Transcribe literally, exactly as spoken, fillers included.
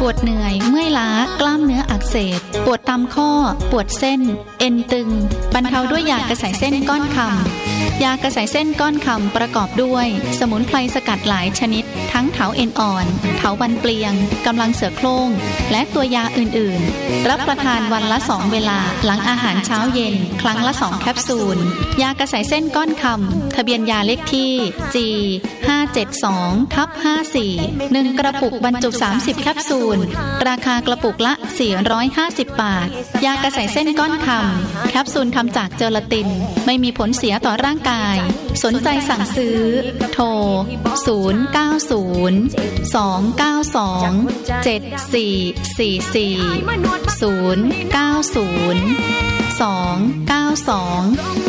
วดเหนื่อยเมื่อยล้ากล้ามเนื้ออักเสบปวดตามข้อปวดเส้นเอ็นตึงบรรเทาด้วยยากระสายเส้นก้อนคำยากระสายเส้นก้อนคำประกอบด้วยสมุนไพรสกัดหลายชนิดทั้งเถาเอ็นอ่อนเถาวันเปลียงกำลังเสือโคร่งและตัวยาอื่นๆรับประทานวันละสองเวลาหลังอาหารเช้าเย็นครั้งละสองแคปซูลยากระสายเส้นก้อนคำทะเบียนยาเลขที่ จี ห้าเจ็ดสองทับห้าสี่ หนึ่งกระปุกบรรจุสามสิบแคปซูลราคากระปุกละสี่ร้อยห้าสิบบาทยากระสายเส้นก้อนคำแคปซูลทำจากเจลาตินไม่มีผลเสียต่อร่างกายสนใจสั่งซื้อโทรศูนย์ เก้า ศูนย์ สอง เก้า สอง เจ็ด สี่ สี่ สี่ ศูนย์ เก้า ศูนย์ สอง เก้า สอง